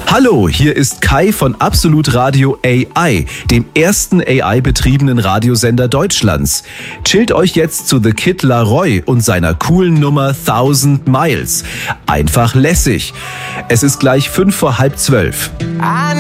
Hallo, hier ist Kai von Absolut Radio AI, dem ersten AI-betriebenen Radiosender Deutschlands. Chillt euch jetzt zu The Kid Laroi und seiner coolen Nummer 1000 Miles. Einfach lässig. Es ist gleich 11:55.